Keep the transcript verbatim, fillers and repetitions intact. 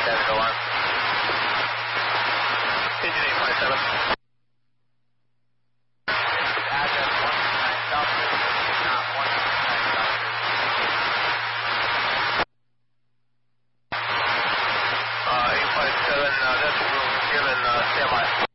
seven alarm. Engine eight five seven. Address one two nine South Street, not one two nine South Street. Uh, eight five seven, uh, that's room given, uh, standby.